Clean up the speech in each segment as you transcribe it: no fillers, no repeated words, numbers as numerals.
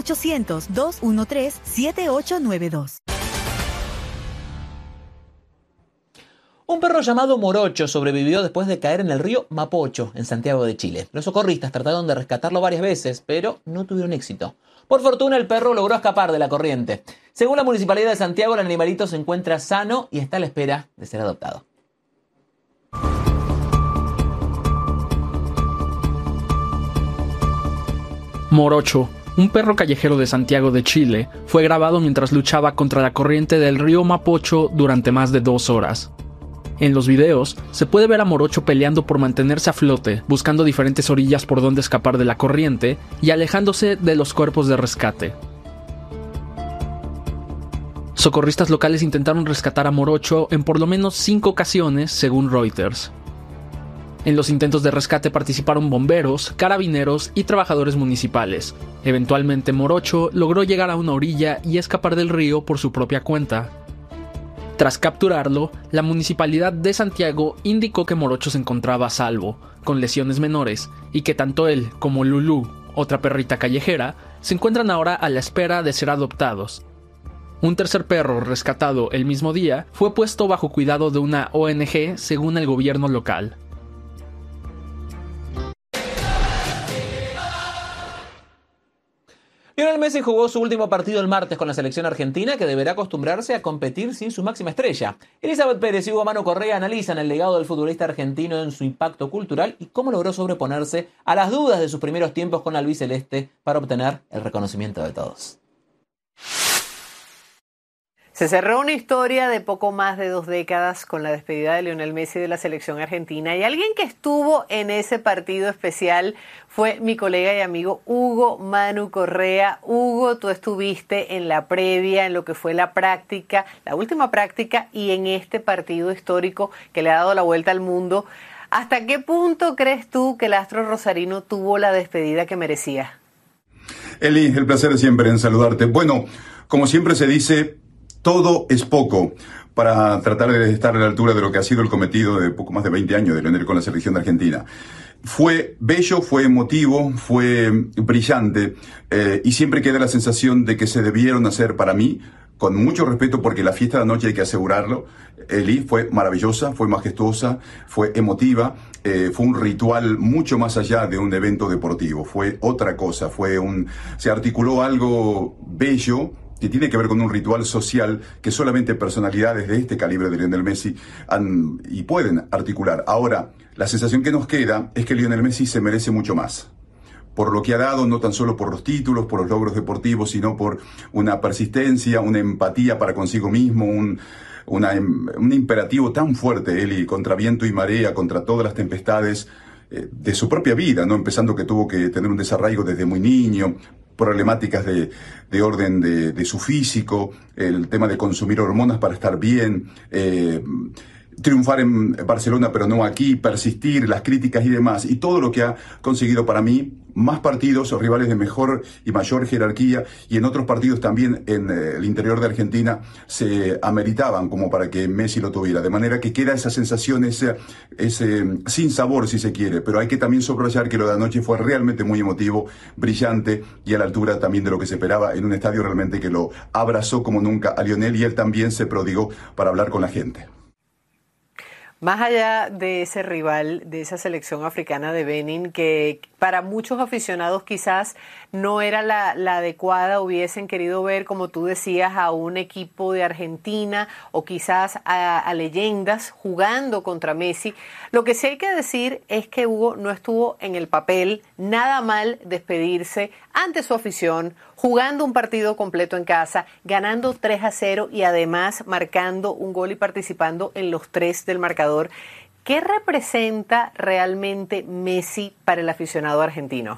1-800-213-7892. Un perro llamado Morocho sobrevivió después de caer en el río Mapocho, en Santiago de Chile. Los socorristas trataron de rescatarlo varias veces, pero no tuvieron éxito. Por fortuna, el perro logró escapar de la corriente. Según la Municipalidad de Santiago, el animalito se encuentra sano y está a la espera de ser adoptado. Morocho, un perro callejero de Santiago de Chile, fue grabado mientras luchaba contra la corriente del río Mapocho durante más de 2 horas. En los videos, se puede ver a Morocho peleando por mantenerse a flote, buscando diferentes orillas por donde escapar de la corriente y alejándose de los cuerpos de rescate. Socorristas locales intentaron rescatar a Morocho en por lo menos 5 ocasiones, según Reuters. En los intentos de rescate participaron bomberos, carabineros y trabajadores municipales. Eventualmente Morocho logró llegar a una orilla y escapar del río por su propia cuenta. Tras capturarlo, la Municipalidad de Santiago indicó que Morocho se encontraba a salvo, con lesiones menores, y que tanto él como Lulú, otra perrita callejera, se encuentran ahora a la espera de ser adoptados. Un tercer perro, rescatado el mismo día, fue puesto bajo cuidado de una ONG según el gobierno local. Lionel Messi jugó su último partido el martes con la selección argentina, que deberá acostumbrarse a competir sin su máxima estrella. Elizabeth Pérez y Hugo Manu Correa analizan el legado del futbolista argentino en su impacto cultural y cómo logró sobreponerse a las dudas de sus primeros tiempos con la albiceleste para obtener el reconocimiento de todos. Se cerró una historia de poco más de 2 décadas con la despedida de Lionel Messi de la selección argentina, y alguien que estuvo en ese partido especial fue mi colega y amigo Hugo Manu Correa. Hugo, tú estuviste en la previa, en lo que fue la práctica, la última práctica, y en este partido histórico que le ha dado la vuelta al mundo. ¿Hasta qué punto crees tú que el astro rosarino tuvo la despedida que merecía? Eli, el placer de siempre en saludarte. Bueno, como siempre se dice, todo es poco para tratar de estar a la altura de lo que ha sido el cometido de poco más de 20 años de Lionel con la selección de Argentina. Fue bello, fue emotivo, fue brillante, y siempre queda la sensación de que se debieron hacer, para mí, con mucho respeto, porque la fiesta de anoche hay que asegurarlo, Eli, fue maravillosa, fue majestuosa, fue emotiva, fue un ritual mucho más allá de un evento deportivo, fue otra cosa, se articuló algo bello, que tiene que ver con un ritual social que solamente personalidades de este calibre de Lionel Messi han y pueden articular. Ahora, la sensación que nos queda es que Lionel Messi se merece mucho más. Por lo que ha dado, no tan solo por los títulos, por los logros deportivos, sino por una persistencia, una empatía para consigo mismo, un imperativo tan fuerte, Eli, contra viento y marea, contra todas las tempestades de su propia vida, ¿no? Empezando que tuvo que tener un desarraigo desde muy niño, problemáticas de orden de su físico, el tema de consumir hormonas para estar bien, triunfar en Barcelona pero no aquí, persistir, las críticas y demás, y todo lo que ha conseguido para mí, más partidos o rivales de mejor y mayor jerarquía, y en otros partidos también en el interior de Argentina se ameritaban como para que Messi lo tuviera, de manera que queda esa sensación, ese sin sabor si se quiere, pero hay que también subrayar que lo de anoche fue realmente muy emotivo, brillante y a la altura también de lo que se esperaba en un estadio realmente que lo abrazó como nunca a Lionel, y él también se prodigó para hablar con la gente. Más allá de ese rival, de esa selección africana de Benin, que para muchos aficionados quizás no era la adecuada, hubiesen querido ver, como tú decías, a un equipo de Argentina o quizás a leyendas jugando contra Messi. Lo que sí hay que decir es que Hugo no estuvo en el papel nada mal despedirse ante su afición, jugando un partido completo en casa, ganando 3-0 y además marcando un gol y participando en los 3 del marcador. ¿Qué representa realmente Messi para el aficionado argentino?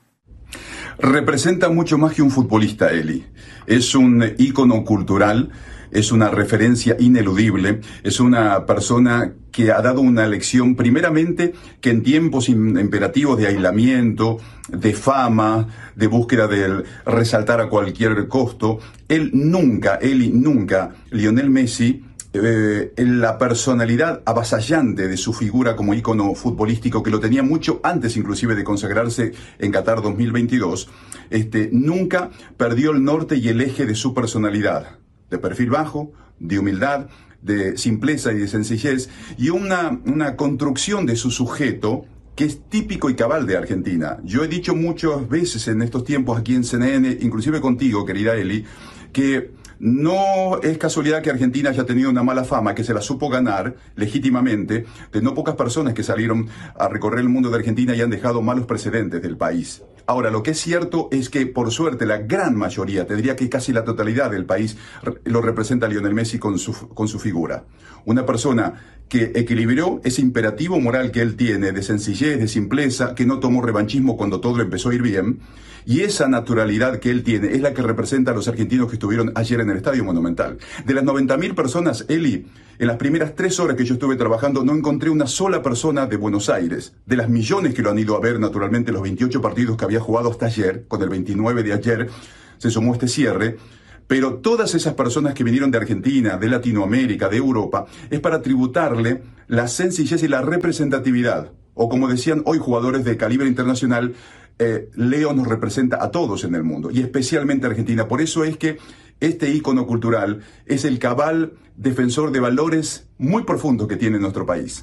Representa mucho más que un futbolista, Eli. Es un ícono cultural, es una referencia ineludible, es una persona que ha dado una lección, primeramente, que en tiempos imperativos de aislamiento, de fama, de búsqueda del resaltar a cualquier costo, Lionel Messi, la personalidad avasallante de su figura como ícono futbolístico, que lo tenía mucho antes inclusive de consagrarse en Qatar 2022, nunca perdió el norte y el eje de su personalidad, de perfil bajo, de humildad, de simpleza y de sencillez, y una construcción de su sujeto que es típico y cabal de Argentina. Yo he dicho muchas veces en estos tiempos aquí en CNN, inclusive contigo, querida Eli, que no es casualidad que Argentina haya tenido una mala fama, que se la supo ganar legítimamente, de no pocas personas que salieron a recorrer el mundo de Argentina y han dejado malos precedentes del país. Ahora, lo que es cierto es que, por suerte, la gran mayoría, te diría que casi la totalidad del país, lo representa Lionel Messi con su figura. Una persona que equilibró ese imperativo moral que él tiene, de sencillez, de simpleza, que no tomó revanchismo cuando todo empezó a ir bien, y esa naturalidad que él tiene es la que representa a los argentinos que estuvieron ayer en el Estadio Monumental. De las 90.000 personas, Eli, en las primeras 3 horas que yo estuve trabajando, no encontré una sola persona de Buenos Aires. De las millones que lo han ido a ver, naturalmente, los 28 partidos que había jugado hasta ayer, con el 29 de ayer, se sumó este cierre. Pero todas esas personas que vinieron de Argentina, de Latinoamérica, de Europa, es para tributarle la sencillez y la representatividad. O como decían hoy jugadores de calibre internacional, Leo nos representa a todos en el mundo, y especialmente a Argentina. Por eso es que este ícono cultural es el cabal defensor de valores muy profundos que tiene nuestro país.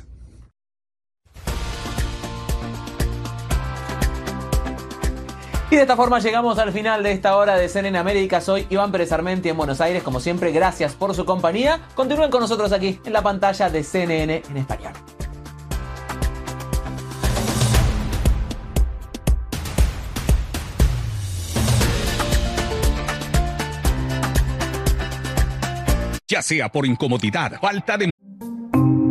Y de esta forma llegamos al final de esta hora de CNN América. Soy Iván Pérez Armenti en Buenos Aires. Como siempre, gracias por su compañía. Continúen con nosotros aquí en la pantalla de CNN en español. Ya sea por incomodidad, falta de